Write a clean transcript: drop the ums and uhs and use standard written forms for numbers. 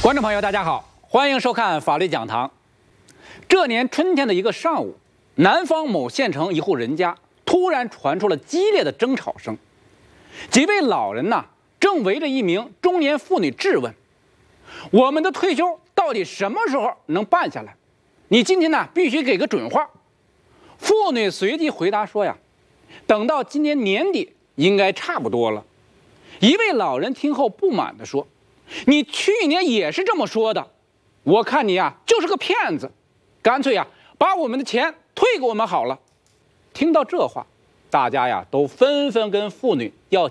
观众朋友，大家好，欢迎收看法律讲堂。这年春天的一个上午，南方某县城一户人家突然传出了激烈的争吵声。几位老人正围着一名中年妇女质问：“我们的退休到底什么时候能办下来？你今天必须给个准话。”妇女随即回答说：“等到今年年底应该差不多了。”一位老人听后不满地说：“你去年也是这么说的，我看你就是个骗子，干脆把我们的钱退给我们好了。”听到这话，大家都纷纷跟妇女要